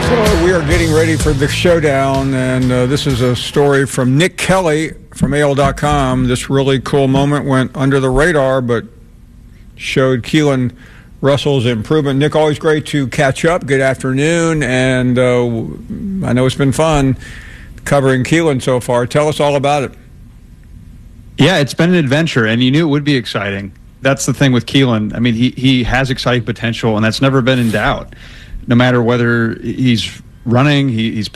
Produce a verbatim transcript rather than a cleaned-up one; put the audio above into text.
So we are getting ready for the showdown, and uh, this is a story from Nick Kelly from A L dot com. This really cool moment went under the radar, but showed Keelan Russell's improvement. Nick, always great to catch up. Good afternoon, and uh, I know it's been fun covering Keelan so far. Tell us all about it. Yeah, it's been an adventure, and you knew it would be exciting. That's the thing with Keelan. I mean, he, he has exciting potential, and that's never been in doubt. No matter whether he's running, he, he's